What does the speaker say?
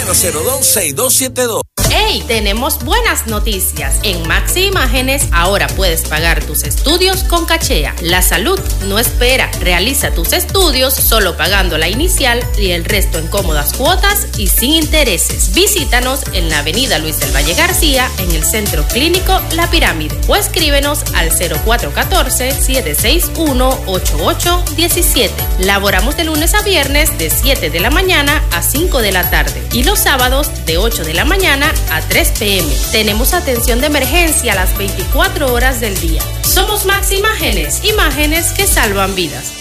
402-6272. ¡Hey! Tenemos buenas noticias. En Maxi Imágenes ahora puedes pagar tus estudios con Cachea. La salud no espera. Realiza tus estudios solo pagando la inicial y el resto en cómodas cuotas y sin intereses. Visítanos en la avenida Luis del Valle García, en el Centro Clínico La Pirámide, o escríbenos al 0414-761-8817. Laboramos de lunes a viernes de 7 de la mañana a 5 de la tarde y los sábados de 8 de la mañana a 3 p.m. Tenemos atención de emergencia a las 24 horas del día. Somos Maxi Imágenes, imágenes que salvan vidas.